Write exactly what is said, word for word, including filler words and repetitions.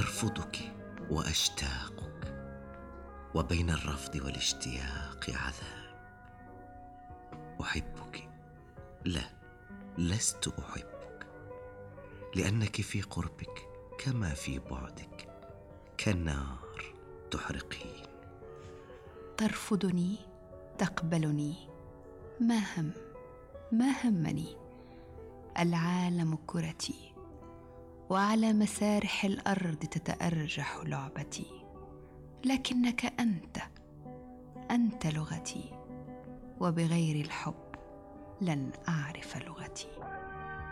أرفضك وأشتاقك، وبين الرفض والاشتياق عذاب. أحبك، لا، لست أحبك، لأنك في قربك كما في بعدك كالنار تحرقين. ترفضني، تقبلني، ما هم ما همني. العالم كرتي، وعلى مسارح الأرض تتأرجح لعبتي، لكنك أنت أنت لغتي، وبغير الحب لن أعرف لغتي.